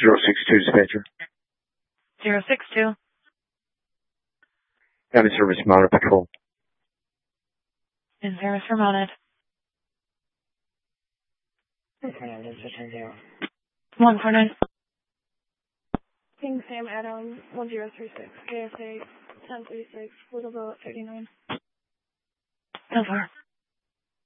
062 dispatcher. 062. County Service Mounted Patrol. In service for mounted. 149. King Sam Adam 1036, KSA 1036, Little Boat 39. 10-4.